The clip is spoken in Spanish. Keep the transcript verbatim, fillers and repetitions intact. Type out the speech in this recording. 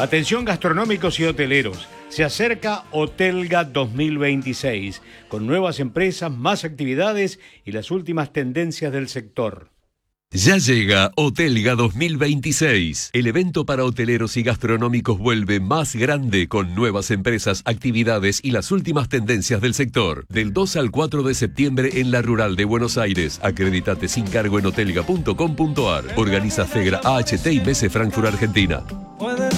Atención gastronómicos y hoteleros, se acerca Hotelga dos mil veintiséis, con nuevas empresas, más actividades y las últimas tendencias del sector. Ya llega Hotelga dos mil veintiséis. El evento para hoteleros y gastronómicos vuelve más grande con nuevas empresas, actividades y las últimas tendencias del sector. Del dos al cuatro de septiembre en la Rural de Buenos Aires. Acredítate sin cargo en hotelga punto com punto ar. Organiza Fegra A H T y Mese Frankfurt Argentina.